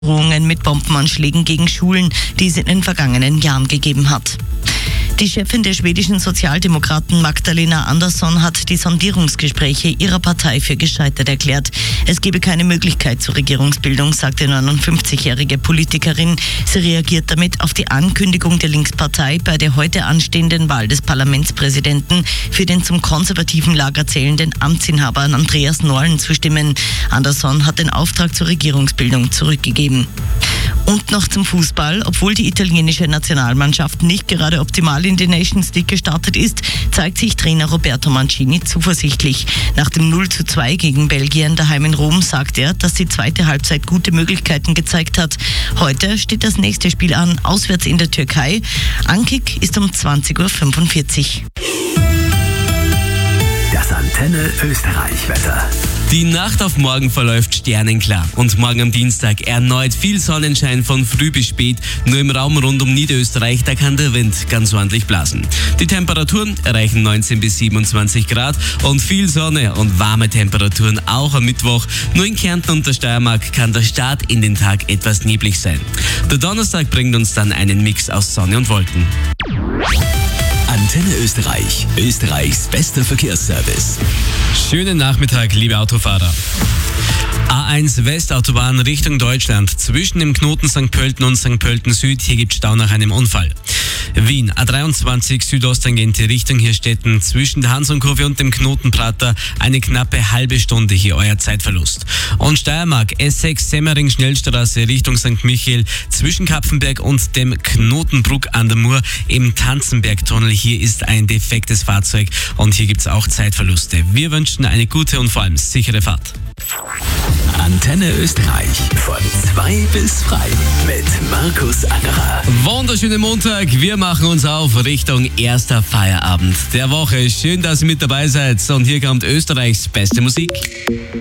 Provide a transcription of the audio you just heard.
Drohungen mit Bombenanschlägen gegen Schulen, die es in den vergangenen Jahren gegeben hat. Die Chefin der schwedischen Sozialdemokraten Magdalena Andersson hat die Sondierungsgespräche ihrer Partei für gescheitert erklärt. Es gebe keine Möglichkeit zur Regierungsbildung, sagte die 59-jährige Politikerin. Sie reagiert damit auf die Ankündigung der Linkspartei, bei der heute anstehenden Wahl des Parlamentspräsidenten für den zum konservativen Lager zählenden Amtsinhaber Andreas Norlén zu stimmen. Andersson hat den Auftrag zur Regierungsbildung zurückgegeben. Und noch zum Fußball. Obwohl die italienische Nationalmannschaft nicht gerade optimal in die Nations League gestartet ist, zeigt sich Trainer Roberto Mancini zuversichtlich. Nach dem 0:2 gegen Belgien daheim in Rom sagt er, dass die zweite Halbzeit gute Möglichkeiten gezeigt hat. Heute steht das nächste Spiel an, auswärts in der Türkei. Ankick ist um 20:45 Uhr. Das Antenne Österreich-Wetter. Die Nacht auf morgen verläuft sternenklar und morgen am Dienstag erneut viel Sonnenschein von früh bis spät. Nur im Raum rund um Niederösterreich, da kann der Wind ganz ordentlich blasen. Die Temperaturen erreichen 19 bis 27 Grad und viel Sonne und warme Temperaturen auch am Mittwoch. Nur in Kärnten und der Steiermark kann der Start in den Tag etwas neblig sein. Der Donnerstag bringt uns dann einen Mix aus Sonne und Wolken. Antenne Österreich, Österreichs bester Verkehrsservice. Schönen Nachmittag, liebe Autofahrer. A1 Westautobahn Richtung Deutschland. Zwischen dem Knoten St. Pölten und St. Pölten Süd. Hier gibt es Stau nach einem Unfall. Wien A23 Südosttangente Richtung Hirstetten. Zwischen der Hansonkurve und dem Knoten Prater eine knappe halbe Stunde hier euer Zeitverlust. Und Steiermark S6 Semmering Schnellstraße Richtung St. Michael. Zwischen Kapfenberg und dem Knotenbruck an der Mur im Tanzenbergtunnel. Hier ist ein defektes Fahrzeug und hier gibt es auch Zeitverluste. Wir wünschen eine gute und vor allem sichere Fahrt. Antenne Österreich von 2 bis frei mit Markus Angerer. Wunderschönen Montag, wir machen uns auf Richtung erster Feierabend der Woche. Schön, dass ihr mit dabei seid und hier kommt Österreichs beste Musik.